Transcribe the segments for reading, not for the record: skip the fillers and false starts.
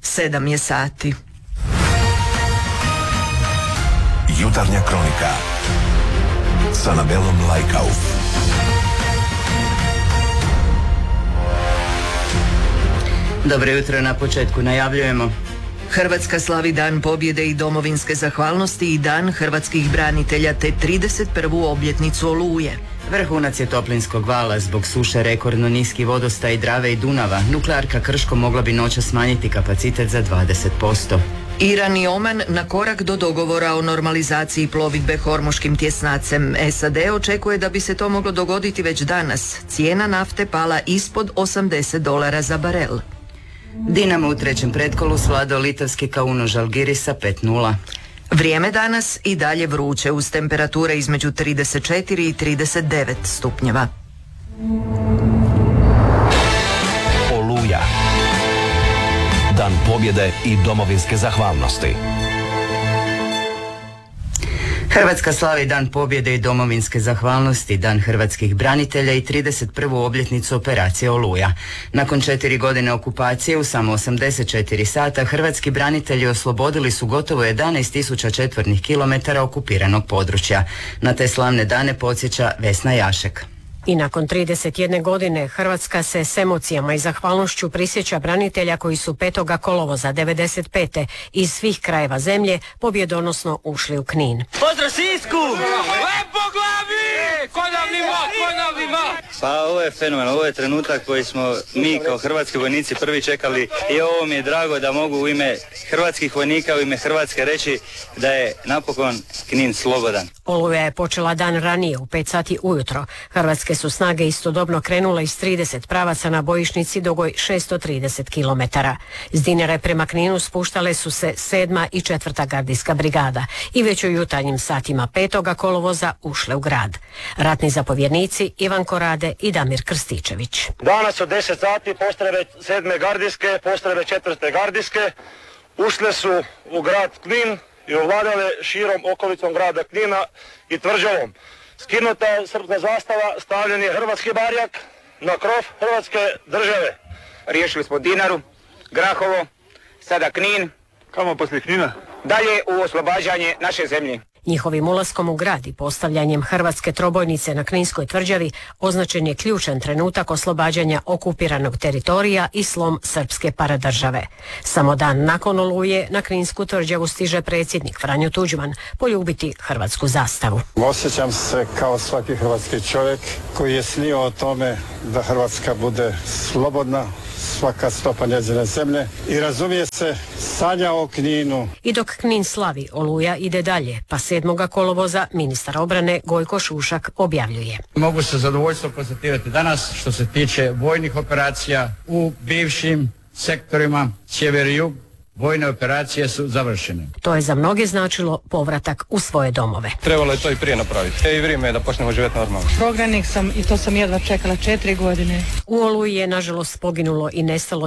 7 je sati. Jutarnja kronika s Anabelom Lajkauf. Dobro jutro, na početku najavljujemo. Hrvatska slavi Dan pobjede i domovinske zahvalnosti i Dan hrvatskih branitelja te 31. obljetnicu Oluje. Vrhunac je toplinskog vala. Zbog suše rekordno niski vodostaj Drave i Dunava. Nuklearka Krško mogla bi noćas smanjiti kapacitet za 20%. Iran i Oman na korak do dogovora o normalizaciji plovidbe hormuškim tjesnacem. SAD očekuje da bi se to moglo dogoditi već danas. Cijena nafte pala ispod $80 za barel. Dinamo u trećem pretkolu svladao litovski Kauno Žalgirisa 5-0. Vrijeme danas i dalje vruće uz temperature između 34 i 39 stupnjeva. Oluja. Dan pobjede i domovinske zahvalnosti. Hrvatska slavi Dan pobjede i domovinske zahvalnosti, Dan hrvatskih branitelja i 31. obljetnicu operacije Oluja. Nakon 4 godine okupacije u samo 84 sata hrvatski branitelji oslobodili su gotovo 11.000 četvornih kilometara okupiranog područja. Na te slavne dane podsjeća Vesna Jašek. I nakon 31 godine Hrvatska se s emocijama i zahvalnošću prisjeća branitelja koji su 5. kolovoza 95. iz svih krajeva zemlje pobjedonosno ušli u Knin. Pozdrav Sisku! Lepo glavi! Konavni mat! Pa ovo je fenomen, ovo je trenutak koji smo mi kao hrvatski vojnici prvi čekali i ovo mi je drago da mogu u ime hrvatskih vojnika, u ime Hrvatske reći da je napokon Knin slobodan. Oluja je počela dan ranije u 5 sati ujutro. Hrvatske su snage istodobno krenule iz 30 pravaca na bojišnici dugoj 630 km. S Dinare prema Kninu spuštale su se 7. i 4. gardijska brigada i već u jutarnjim satima 5. kolovoza ušle u grad. Ratni zapovjednici Ivan Korade i Damir Krstičević. Danas od 10 sati postrojbe 7. gardijske, postrojbe 4. gardijske ušle su u grad Knin i ovladale širom okolicom grada Knina i tvrđavom. Skinuta je srpska zastava, stavljen je hrvatski barjak na krov Hrvatske države. Riješili smo Dinaru, Grahovo, sada Knin. Kamo poslije Knina? Dalje u oslobađanje naše zemlje. Njihovim ulaskom u grad i postavljanjem hrvatske trobojnice na Kninskoj tvrđavi označen je ključan trenutak oslobađanja okupiranog teritorija i slom srpske paradržave. Samo dan nakon Oluje na Kninsku tvrđavu stiže predsjednik Franjo Tuđman poljubiti hrvatsku zastavu. Osjećam se kao svaki hrvatski čovjek koji je snio o tome da Hrvatska bude slobodna, svaka stopa njezine zemlje i razumije se sanja o Kninu. I dok Knin slavi, Oluja ide dalje, pa 7. kolovoza ministar obrane Gojko Šušak objavljuje. Mogu se zadovoljstvo konstatirati danas što se tiče vojnih operacija u bivšim sektorima sjever i jug. Vojne operacije su završene. To je za mnoge značilo povratak u svoje domove. Trebalo je to i prije napraviti. I vrijeme je da počnemo živjeti normalno. Prognanik sam i to sam jedva čekala 4 godine. U Oluji je nažalost poginulo i nestalo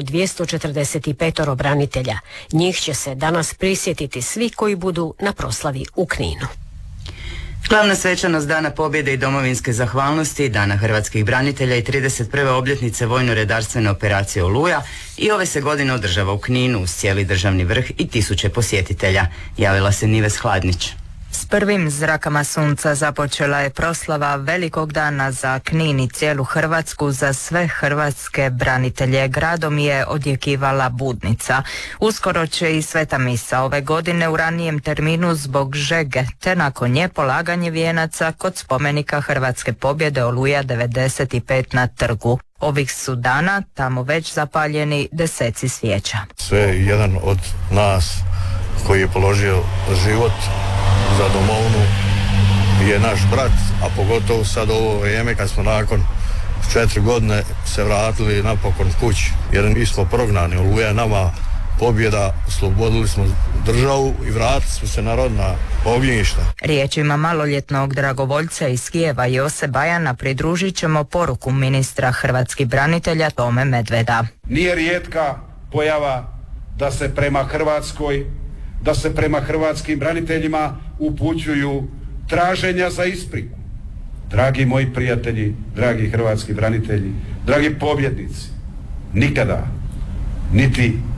245 branitelja. Njih će se danas prisjetiti svi koji budu na proslavi u Kninu. Glavna svečanost Dana pobjede i domovinske zahvalnosti, Dana hrvatskih branitelja i 31. obljetnice vojno-redarstvene operacije Oluja i ove se godine održava u Kninu uz cijeli državni vrh i tisuće posjetitelja. Javila se Nives Hladnić. S prvim zrakama sunca započela je proslava velikog dana za Knin i cijelu Hrvatsku, za sve hrvatske branitelje. Gradom je odjekivala budnica. Uskoro će i sveta misa ove godine u ranijem terminu zbog žege, te nakon nje polaganje vijenaca kod spomenika Hrvatske pobjede Oluja 95 na trgu. Ovih su dana tamo već zapaljeni deseci svijeća. Sve jedan od nas koji je položio život za domovinu je naš brat, a pogotovo sad ovo vrijeme kad smo nakon 4 godine se vratili napokon kući, jer mi smo prognani. Oluja je nama pobjeda, oslobodili smo državu i vratili smo se na rodna ognjišta. Riječima maloljetnog dragovoljca iz Kijeva Jose Bajana pridružit ćemo poruku ministra hrvatskih branitelja Tome Medveda. Nije rijetka pojava da se prema Hrvatskoj, da se prema hrvatskim braniteljima upućuju traženja za ispriku. Dragi moji prijatelji, dragi hrvatski branitelji, dragi pobjednici, nikada, niti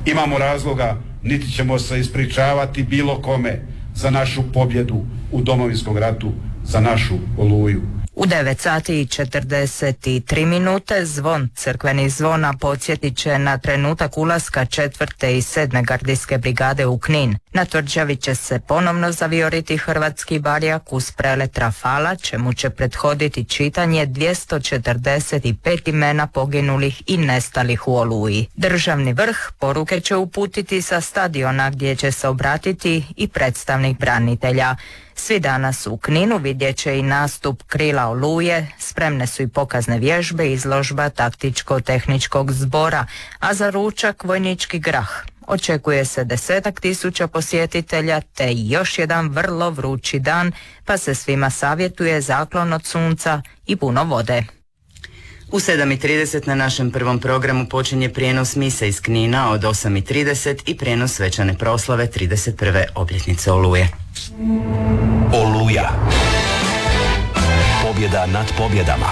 imamo razloga, niti ćemo se ispričavati bilo kome za našu pobjedu u Domovinskom ratu, za našu Oluju. U 9 sati i 43 minute zvon crkvenih zvona podsjetit će na trenutak ulaska 4. i 7. gardijske brigade u Knin. Na tvrđavi će se ponovno zavioriti hrvatski barjak uz prelet Rafala, čemu će prethoditi čitanje 245 imena poginulih i nestalih u Oluji. Državni vrh poruke će uputiti sa stadiona gdje će se obratiti i predstavnik branitelja. Svi danas u Kninu vidjet će i nastup Krila Oluje, spremne su i pokazne vježbe, izložba taktičko-tehničkog zbora, a za ručak vojnički grah. Očekuje se 10.000 posjetitelja te još jedan vrlo vrući dan, pa se svima savjetuje zaklon od sunca i puno vode. U 7.30 na našem prvom programu počinje prijenos mise iz Knina od 8.30 i prijenos svečane proslave 31. obljetnice Oluje. Oluja. Pobjeda nad pobjedama.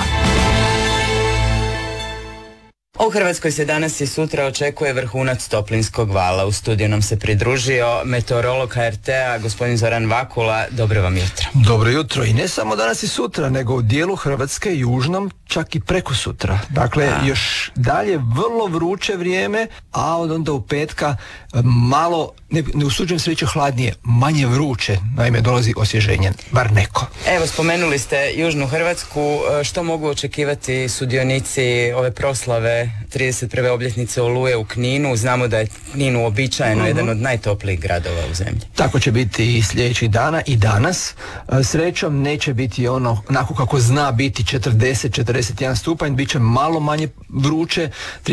U Hrvatskoj se danas i sutra očekuje vrhunac toplinskog vala. U studiju nam se pridružio meteorolog HRT-a gospodin Zoran Vakula. Dobro vam jutro. Dobro jutro. I ne samo danas i sutra, nego u dijelu Hrvatske južnom čak i preko sutra. Dakle, još dalje vrlo vruće vrijeme, a od onda u petka malo, ne usuđujem se reći hladnije, manje vruće. Naime, dolazi osvježenje, bar neko. Evo, spomenuli ste južnu Hrvatsku. Što mogu očekivati sudionici ove proslave 31. obljetnice Oluje u Kninu? Znamo da je Knin uobičajeno jedan od najtoplijih gradova u zemlji. Tako će biti i sljedećih dana i danas. Srećom neće biti onako kako zna biti 40-41 stupanj, bit će malo manje vruće,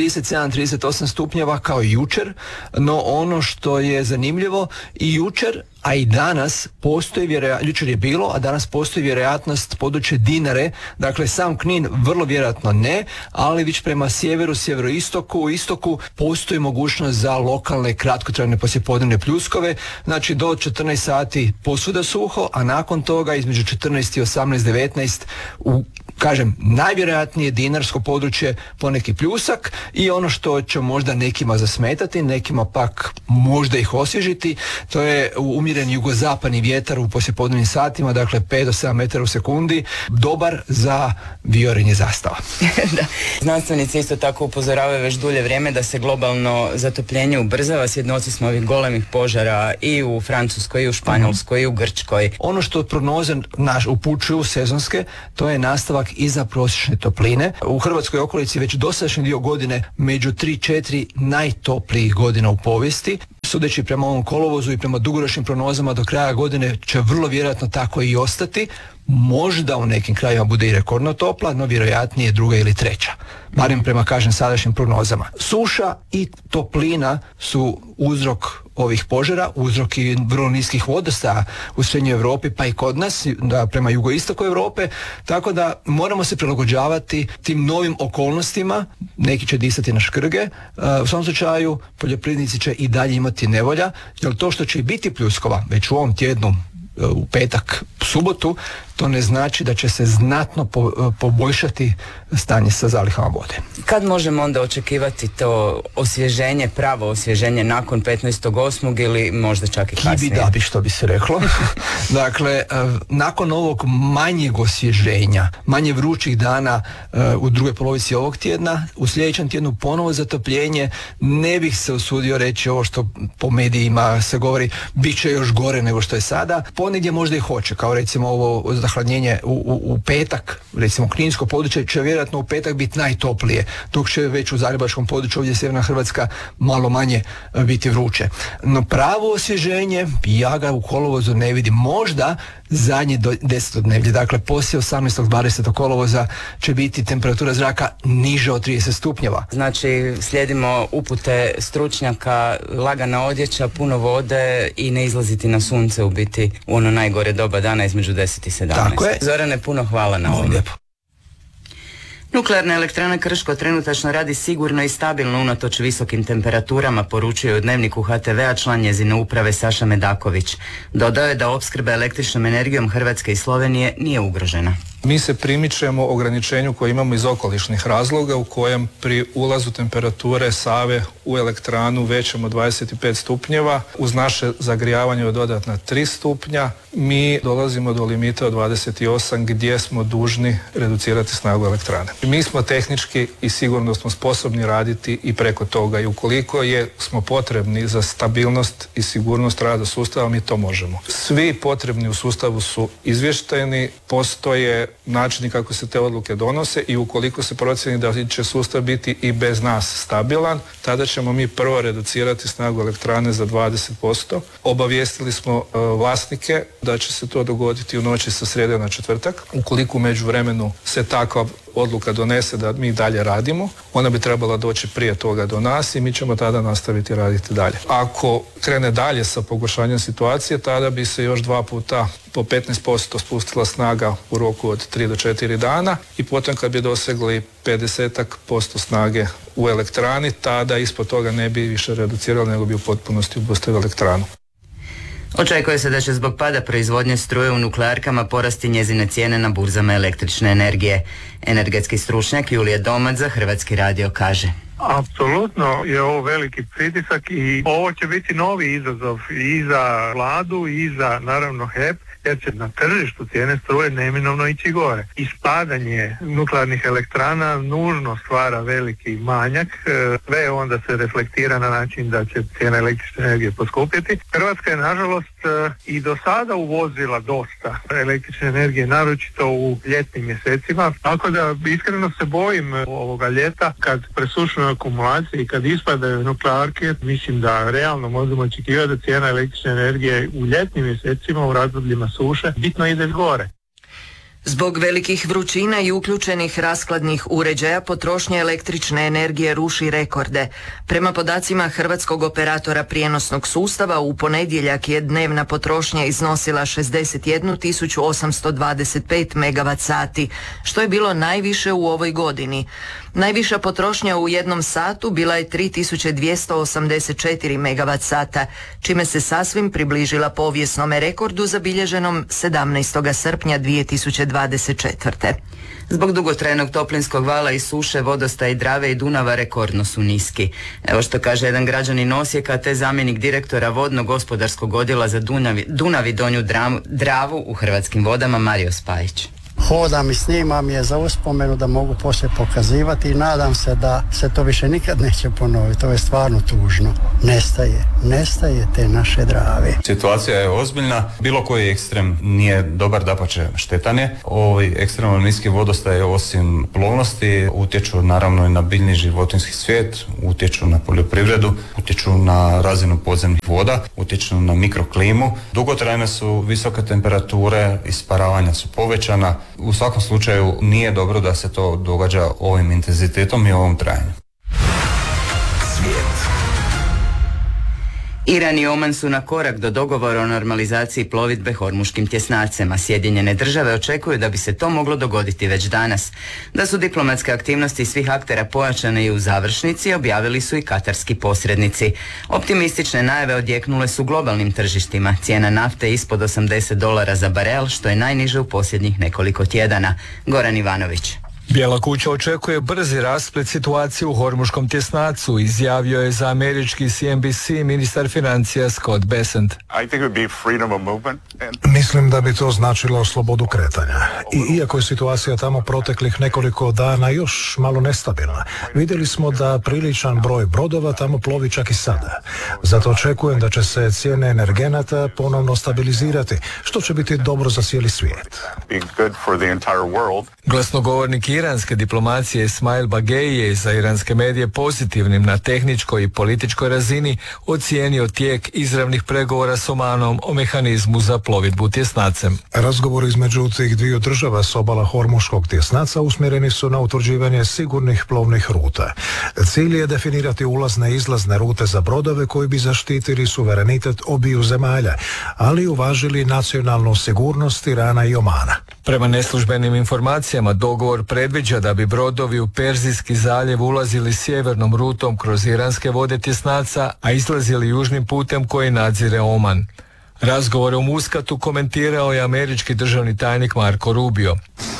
37-38 stupnjeva kao i jučer, no ono što je zanimljivo i jučer, a i danas postoji jučer je bilo, a danas postoji vjerojatnost područje Dinare, dakle sam Knin vrlo vjerojatno ne, ali već prema sjeveru, sjeveroistoku, istoku postoji mogućnost za lokalne kratkotrajne poslijepodnevne pljuskove, znači do 14 sati posvuda suho, a nakon toga između 14 i 18-19 u najvjerojatnije dinarsko područje poneki pljusak i ono što će možda nekima zasmetati, nekima pak možda ih osvježiti, to je umjeren jugozapadni vjetar u poslijepodnevnim satima, dakle 5 do 7 metara u sekundi, dobar za viorenje zastava. Da. Znanstvenici isto tako upozoravaju već dulje vrijeme da se globalno zatopljenje ubrzava. Svjedoci smo ovih golemih požara i u Francuskoj, i u Španjolskoj, i u Grčkoj. Ono što prognoze upućuju sezonske, to je nastavak iza prosječne topline. U Hrvatskoj okolici već dosadašnji dio godine među 3-4 najtoplijih godina u povijesti. Sudeći prema ovom kolovozu i prema dugoročnim prognozama do kraja godine će vrlo vjerojatno tako i ostati. Možda u nekim krajima bude i rekordno topla, no vjerojatnije druga ili treća. Barem prema sadašnjim prognozama. Suša i toplina su uzrok ovih požara, uzrok i vrlo niskih vodostaja u srednjoj Europi pa i kod nas, prema jugoistoku Europe, tako da moramo se prilagođavati tim novim okolnostima, neki će disati na škrge, u svom slučaju poljoprivrednici će i dalje imati nevolja, jer to što će i biti pljuskova već u ovom tjednu, u petak, subotu, to ne znači da će se znatno poboljšati stanje sa zalihama vode. Kad možemo onda očekivati to osvježenje, pravo osvježenje nakon 15.8. ili možda čak i kasnije? Kibi-dabi, što bi se reklo. Dakle, nakon ovog manjeg osvježenja, manje vrućih dana u drugoj polovici ovog tjedna, u sljedećem tjednu ponovo zatopljenje, ne bih se usudio reći ovo što po medijima se govori, bit će još gore nego što je sada. Ponegdje možda i hoće, kao recimo ovo zahladnjenje u petak, recimo kninsko područje će vjerojatno u petak biti najtoplije, dok će već u zagrebačkom području, ovdje sjeverna Hrvatska, malo manje biti vruće. No pravo osvježenje, ja ga u kolovozu ne vidim. Možda zadnje 10-dnevlje, dakle poslije 18. 20. kolovoza će biti temperatura zraka niža od 30 stupnjeva. Znači slijedimo upute stručnjaka, lagana odjeća, puno vode i ne izlaziti na sunce u biti u ono najgore doba dana između 10 i 17. Tako je. Zorane, puno hvala na ovom. Lijepo. Nuklearna elektrana Krško trenutačno radi sigurno i stabilno unatoč visokim temperaturama, poručuje u Dnevniku HTV-a član njezine uprave Saša Medaković. Dodao je da opskrba električnom energijom Hrvatske i Slovenije nije ugrožena. Mi se primičemo ograničenju koje imamo iz okolišnih razloga u kojem pri ulazu temperature Save u elektranu većom od 25 stupnjeva uz naše zagrijavanje od dodatna 3 stupnja mi dolazimo do limita od 28 gdje smo dužni reducirati snagu elektrane. Mi smo tehnički i sigurno smo sposobni raditi i preko toga i ukoliko smo potrebni za stabilnost i sigurnost rada sustava mi to možemo. Svi potrebni u sustavu su izvještajni, postoje načini kako se te odluke donose i ukoliko se procijeni da će sustav biti i bez nas stabilan, tada ćemo mi prvo reducirati snagu elektrane za 20%. Obavijestili smo vlasnike da će se to dogoditi u noći sa srijede na četvrtak. Ukoliko u međuvremenu se takva odluka donese da mi dalje radimo, ona bi trebala doći prije toga do nas i mi ćemo tada nastaviti raditi dalje. Ako krene dalje sa pogoršanjem situacije, tada bi se još 2 puta po 15% spustila snaga u roku od 3 do 4 dana i potom kad bi dosegli 50% snage u elektrani, tada ispod toga ne bi više reducirali nego bi u potpunosti obustavili elektranu. Očekuje se da će zbog pada proizvodnje struje u nuklearkama porasti njezine cijene na burzama električne energije. Energetski stručnjak Julije Domac za Hrvatski radio kaže: Apsolutno je ovo veliki pritisak i ovo će biti novi izazov i za vladu i za naravno HEP, jer će na tržištu cijene struje neminovno ići gore. Ispadanje nuklearnih elektrana nužno stvara veliki manjak, sve onda se reflektira na način da će cijena električne energije poskupjeti. Hrvatska je nažalost i do sada uvozila dosta električne energije, naročito u ljetnim mjesecima, tako da iskreno se bojim ovoga ljeta kad presušuju akumulacije i kad ispadaju nuklearke. Mislim da realno možemo očekivati da cijena električne energije u ljetnim mjesecima u razdobljima suše bitno ide gore. Zbog velikih vrućina i uključenih rashladnih uređaja potrošnja električne energije ruši rekorde. Prema podacima Hrvatskog operatora prijenosnog sustava u ponedjeljak je dnevna potrošnja iznosila 61.825 MWh, što je bilo najviše u ovoj godini. Najviša potrošnja u jednom satu bila je 3.284 MWh, čime se sasvim približila povijesnome rekordu zabilježenom 17. srpnja 2024. Zbog dugotrajnog toplinskog vala i suše vodostaji Drave i Dunava rekordno su niski. Evo što kaže jedan građanin Osijeka te zamjenik direktora vodno-gospodarskog odjela za Dunav i Donju Dravu u Hrvatskim vodama Mario Spajić. Hodam i snimam je za uspomenu da mogu poslije pokazivati i nadam se da se to više nikad neće ponoviti. To je stvarno tužno. Nestaje te naše Drave. Situacija je ozbiljna. Bilo koji ekstrem nije dobar, dapače štetan je. Ovi ekstremno niski vodostaje osim plovnosti utječu naravno i na biljni životinjski svijet, utječu na poljoprivredu, utječu na razinu podzemnih voda, utječu na mikroklimu. Dugotrajne su visoke temperature, isparavanja su povećana. U svakom slučaju nije dobro da se to događa ovim intenzitetom i ovom trajanju. Iran i Oman su na korak do dogovora o normalizaciji plovidbe Hormuškim tjesnacem, a Sjedinjene Države očekuju da bi se to moglo dogoditi već danas. Da su diplomatske aktivnosti svih aktera pojačane i u završnici, objavili su i katarski posrednici. Optimistične najave odjeknule su globalnim tržištima. Cijena nafte ispod $80 za barel, što je najniže u posljednjih nekoliko tjedana. Goran Ivanović. Bijela kuća očekuje brzi rasplet situacije u Hormuškom tjesnacu, izjavio je za američki CNBC ministar financija Scott Bessent. Mislim da bi to značilo slobodu kretanja. I iako je situacija tamo proteklih nekoliko dana još malo nestabilna, vidjeli smo da priličan broj brodova tamo plovi čak i sada. Zato očekujem da će se cijene energenata ponovno stabilizirati, što će biti dobro za cijeli svijet. Glasnogovornik iranske diplomacije Ismail Bagei je za iranske medije pozitivnim na tehničkoj i političkoj razini ocijenio tijek izravnih pregovora s Omanom o mehanizmu za plovidbu tjesnacem. Razgovor između tih dviju država s obala Hormuškog tjesnaca usmjereni su na utvrđivanje sigurnih plovnih ruta. Cilj je definirati ulazne i izlazne rute za brodove koji bi zaštitili suverenitet obiju zemalja, ali uvažili nacionalnu sigurnost Irana i Omana. Prema neslužbenim informacijama dogovor predviđa da bi brodovi u Perzijski zaljev ulazili sjevernom rutom kroz iranske vode tjesnaca, a izlazili južnim putem koji nadzire Oman. Razgovore u Muskatu komentirao je američki državni tajnik Marco Rubio.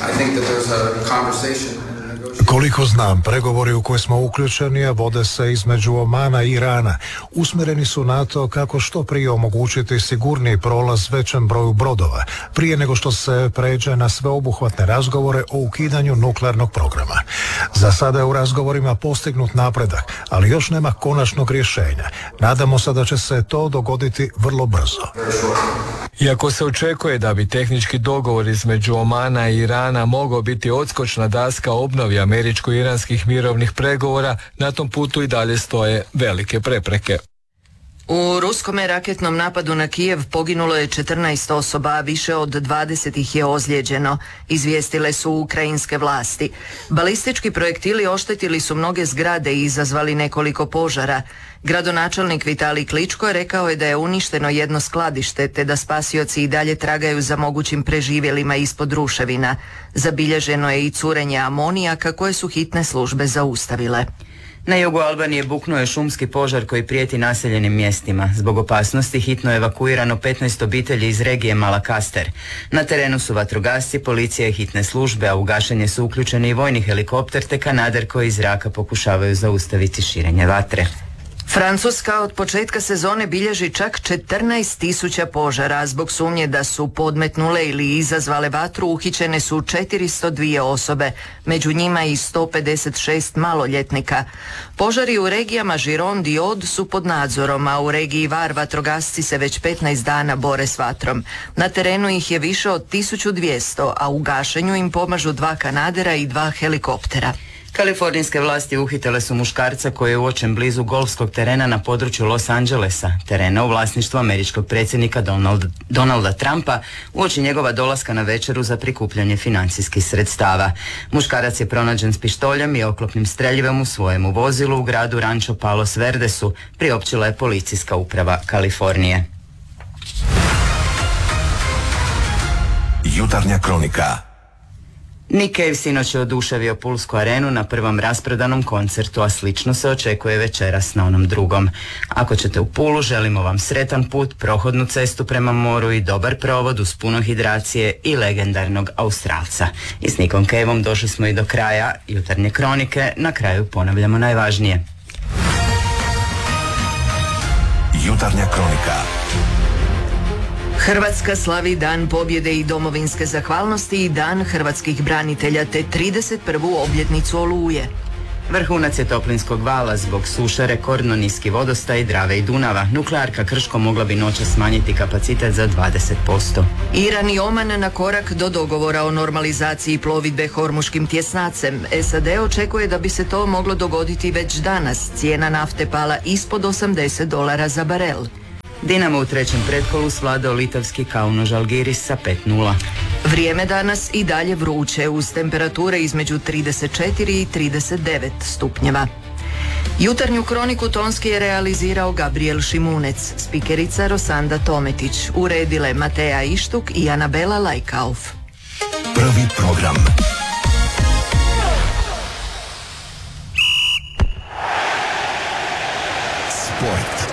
Koliko znam, pregovori u koje smo uključeni vode se između Omana i Irana. Usmjereni su na to kako što prije omogućiti sigurniji prolaz većem broju brodova, prije nego što se pređe na sveobuhvatne razgovore o ukidanju nuklearnog programa. Za sada je u razgovorima postignut napredak, ali još nema konačnog rješenja. Nadamo se da će se to dogoditi vrlo brzo. Iako se očekuje da bi tehnički dogovor između Omana i Irana mogao biti odskočna daska obnovi američko-iranskih mirovnih pregovora, na tom putu i dalje stoje velike prepreke. U ruskome raketnom napadu na Kijev poginulo je 14 osoba, a više od 20 ih je ozlijeđeno, izvijestile su ukrajinske vlasti. Balistički projektili oštetili su mnoge zgrade i izazvali nekoliko požara. Gradonačelnik Vitalij Kličko rekao je da je uništeno jedno skladište, te da spasioci i dalje tragaju za mogućim preživjelima ispod ruševina. Zabilježeno je i curenje amonijaka koje su hitne službe zaustavile. Na jugu Albanije buknuo je šumski požar koji prijeti naseljenim mjestima. Zbog opasnosti hitno je evakuirano 15 obitelji iz regije Malakaster. Na terenu su vatrogasci, policija i hitne službe, a u gašenje su uključeni i vojni helikopter te kanader koji iz zraka pokušavaju zaustaviti širenje vatre. Francuska od početka sezone bilježi čak 14.000 požara. Zbog sumnje da su podmetnule ili izazvale vatru uhićene su 402 osobe, među njima i 156 maloljetnika. Požari u regijama Gironde i Aude su pod nadzorom, a u regiji Var vatrogasci se već 15 dana bore s vatrom. Na terenu ih je više od 1200, a u gašenju im pomažu 2 kanadera i 2 helikoptera. Kalifornijske vlasti uhitile su muškarca koji je uočen blizu golfskog terena na području Los Angelesa, terena u vlasništvu američkog predsjednika Donalda Trumpa, uoči njegova dolaska na večeru za prikupljanje financijskih sredstava. Muškarac je pronađen s pištoljem i oklopnim streljivom u svojemu vozilu u gradu Rancho Palos Verdesu, priopćila je policijska uprava Kalifornije. Jutarnja kronika. Nick Cave sinoć je oduševio Pulsku arenu na prvom rasprodanom koncertu, a slično se očekuje večeras na onom drugom. Ako ćete u Pulu, želimo vam sretan put, prohodnu cestu prema moru i dobar provod uz puno hidracije i legendarnog Australca. I s Nickom Caveom došli smo i do kraja jutarnje kronike. Na kraju ponavljamo najvažnije. Jutarnja kronika. Hrvatska slavi Dan pobjede i domovinske zahvalnosti i Dan hrvatskih branitelja te 31. obljetnicu Oluje. Vrhunac je toplinskog vala zbog suše, rekordno niski vodostaj Drave i Dunava. Nuklearka Krško mogla bi noćas smanjiti kapacitet za 20%. Iran i Oman na korak do dogovora o normalizaciji plovidbe Hormuškim tjesnacem. SAD očekuje da bi se to moglo dogoditi već danas. Cijena nafte pala ispod $80 za barel. Dinamo u trećem pretkolu svladao litavski Kauno Žalgiris sa 5:0. Vrijeme danas i dalje vruće uz temperature između 34 i 39 stupnjeva. Jutarnju kroniku tonski je realizirao Gabriel Šimunec, spikerica Rosanda Tometić, uredile Mateja Ištuk i Anabela Lajkauf. Prvi program. Sport.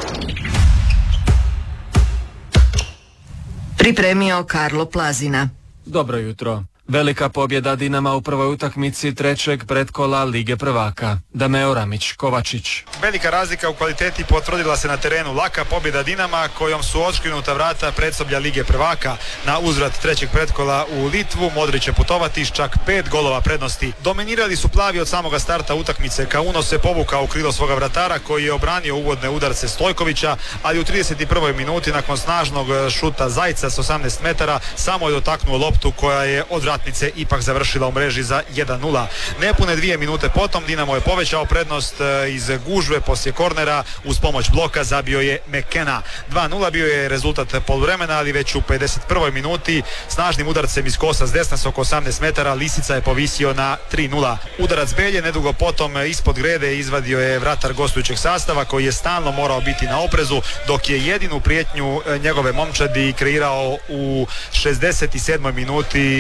Pripremio Karlo Plazina. Dobro jutro. Velika pobjeda Dinama u prvoj utakmici trećeg pretkola Lige prvaka. Dameo Ramić, Kovačić. Velika razlika u kvaliteti potvrdila se na terenu. Laka pobjeda Dinama kojom su odškrinuta vrata predsoblja Lige prvaka. Na uzvrat trećeg pretkola u Litvu Modrić će putovati s čak 5 golova prednosti. Dominirali su plavi od samoga starta utakmice. Kauno se povukao u krilo svoga vratara koji je obranio uvodne udarce Stojkovića, ali u 31. minuti nakon snažnog šuta Zajca s 18 metara samo je dotaknuo loptu koja je od vratnice ipak završila u mreži za 1:0. Nepune 2 minute potom Dinamo je povećao prednost iz gužve poslije kornera, uz pomoć bloka zabio je McKenna. 2:0 bio je rezultat poluvremena, ali već u 51. minuti snažnim udarcem iz kosa s desna s oko 18 metara Lisica je povisio na 3:0. Udarac Belje nedugo potom ispod grede izvadio je vratar gostujućeg sastava koji je stalno morao biti na oprezu, dok je jedinu prijetnju njegove momčadi kreirao u 67. minuti Baldassare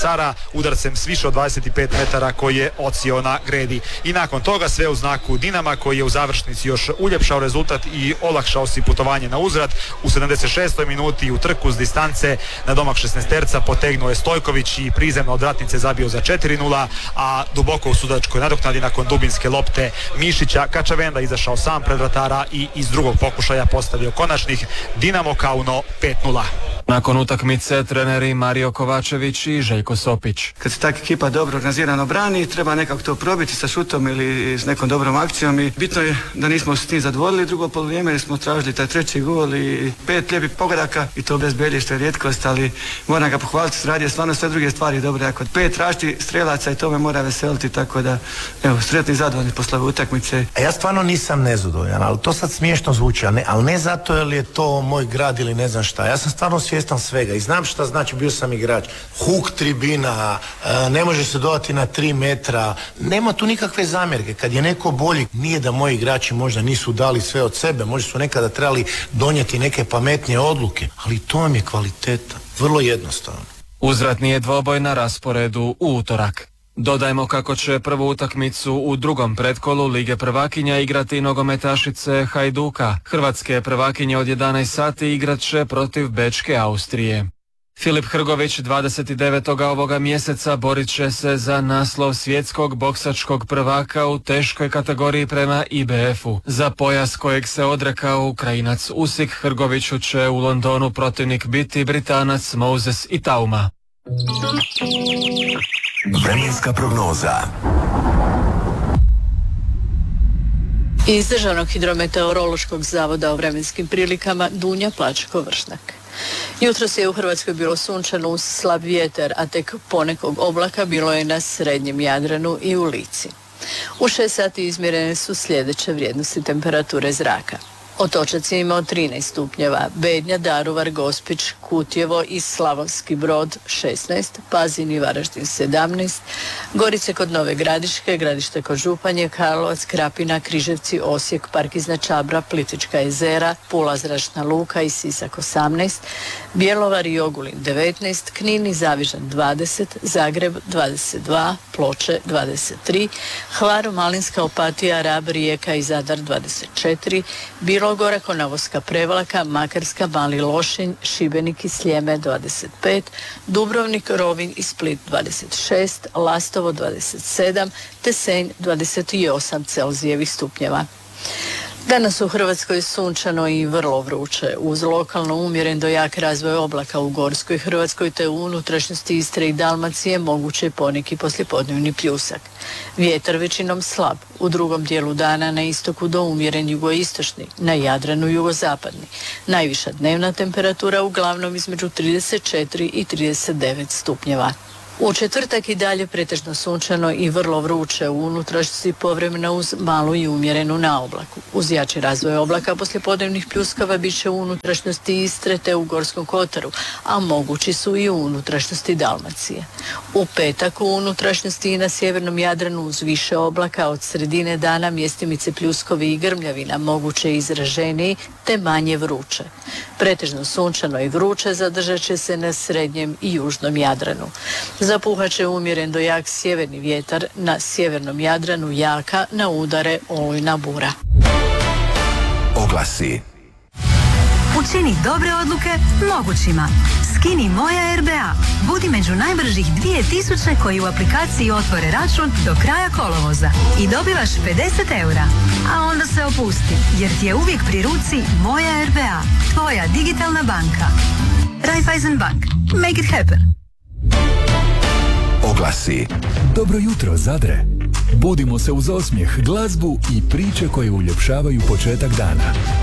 Sara udarcem s više od 25 metara koji je odsio na gredi. I nakon toga sve u znaku Dinama koji je u završnici još uljepšao rezultat i olakšao si putovanje na uzvrat. U 76. minuti u trku s distance na domak 16-terca potegnuo je Stojković i prizemno od vratnice zabio za 4-0, a duboko u sudačkoj nadoknadi nakon dubinske lopte Mišića Kačavenda izašao sam pred vratara i iz drugog pokušaja postavio konačnih Dinamo Kauno 5-0. Nakon utakmice treneri Mario Kovačević i Željko Sopić. Kad se tak ekipa dobro organizirano brani, treba nekako to probiti sa šutom ili s nekom dobrom akcijom i bitno je da nismo s tim zadovoljili drugo polovrijeme jer smo tražili taj treći gol i 5 lijepih pogodaka i to bez Belje što je rijetkost, ali moram ga pohvaliti, radio stvarno sve druge stvari dobro. Ako 5 rašti strelaca i to me mora veseliti, tako da evo, sretni i zadovoljni posle utakmice. Ja stvarno nisam nezadovoljan, ali to sad smiješno zvuči, ali ne zato jer je to moj grad ili ne znam šta. Ja sam stvarno svjestan svega i znam šta znači, bio sam igrač. Huk tribina, ne može se dodati na 3 metra, nema tu nikakve zamjerke. Kad je neko bolji, nije da moji igrači možda nisu dali sve od sebe, možda su nekada trebali donijeti neke pametnije odluke, ali to vam je kvaliteta, vrlo jednostavno. Uzvratni je dvoboj na rasporedu u utorak. Dodajmo kako će prvu utakmicu u drugom pretkolu Lige prvakinja igrati nogometašice Hajduka. Hrvatske prvakinje od 11 sati igrat će protiv Bečke Austrije. Filip Hrgović 29. ovoga mjeseca borit će se za naslov svjetskog boksačkog prvaka u teškoj kategoriji prema IBF-u. Za pojas kojeg se odrekao Ukrajinac Usik, Hrgoviću će u Londonu protivnik biti Britanac Moses Itauma. Vremenska prognoza. Iz Državnog hidrometeorološkog zavoda o vremenskim prilikama Dunja Plačko-Vršnak. Jutros je u Hrvatskoj bilo sunčano uz slab vjetar, a tek ponekog oblaka bilo je na srednjem Jadranu i u Lici. U 6 sati izmjerene su sljedeće vrijednosti temperature zraka. Otočac je imao 13 stupnjeva, Bednja, Daruvar, Gospić, Kutjevo i Slavonski Brod 16, Pazin i Varaždin 17, Gorice kod Nove Gradiške, Gradište kod Županje, Karlovac, Krapina, Križevci, Osijek, Parkizna Čabra, Plitvička jezera, Pula zračna luka i Sisak 18, Bjelovar i Ogulin 19, Knin i Zavižan 20, Zagreb 22, Ploče 23, Hvar, Malinska, Opatija, Rab, Rijeka i Zadar 24, Bilogora, Konavolska Prevlaka, Makarska, Mali Lošinj, Šibenik i Sljeme 25, Dubrovnik, Rovinj i Split 26, Lastovo 27, te Senj 28 Celzijevih stupnjeva. Danas u Hrvatskoj sunčano i vrlo vruće, uz lokalno umjeren do jak razvoj oblaka u Gorskoj Hrvatskoj te u unutrašnjosti Istre i Dalmacije moguće poneki poslijepodnevni pljusak. Vjetar većinom slab, u drugom dijelu dana na istoku do umjeren jugoistočni, na Jadranu jugozapadni. Najviša dnevna temperatura uglavnom između 34 i 39 stupnjeva. U četvrtak i dalje pretežno sunčano i vrlo vruće, u unutrašnjosti povremeno uz malu i umjerenu na oblaku. Uz jači razvoj oblaka poslijepodnevnih pljuskava bit će u unutrašnjosti Istre te u Gorskom Kotaru, a mogući su i u unutrašnjosti Dalmacije. U petak u unutrašnjosti i na sjevernom Jadranu uz više oblaka od sredine dana mjestimice pljuskovi i grmljavina moguće izraženiji te manje vruće. Pretežno sunčano i vruće zadržat će se na srednjem i južnom Jadranu. Zapuhat će umjeren do jak sjeverni vjetar, na sjevernom Jadranu jaka, na udare olujna bura. Oglasi. Učini dobre odluke mogućima. Skini Moja RBA. Budi među najbržih 2000 koji u aplikaciji otvore račun do kraja kolovoza i dobivaš 50 eura. A onda se opusti, jer ti je uvijek pri ruci Moja RBA. Tvoja digitalna banka. Raiffeisen Bank. Make it happen. Oglasi. Dobro jutro, Zadre. Budimo se uz osmijeh, glazbu i priče koje uljepšavaju početak dana.